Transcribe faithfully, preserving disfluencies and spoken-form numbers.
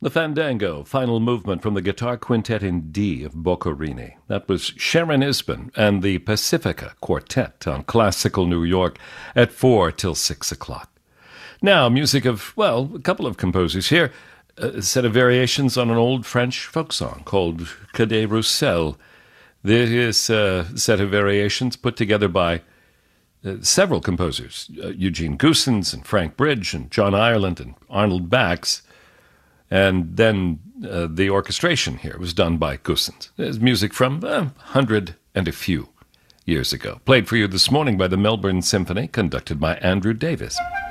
The Fandango, final movement from the guitar quintet in D of Boccherini. That was Sharon Isbin and the Pacifica Quartet on Classical New York at four till six o'clock. Now, music of, well, a couple of composers here. A set of variations on an old French folk song called Cadet Roussel. This uh, set of variations put together by uh, several composers, uh, Eugene Goossens and Frank Bridge and John Ireland and Arnold Bax. And then uh, the orchestration here was done by Goossens. There's music from a uh, hundred and a few years ago. Played for you this morning by the Melbourne Symphony, conducted by Andrew Davis.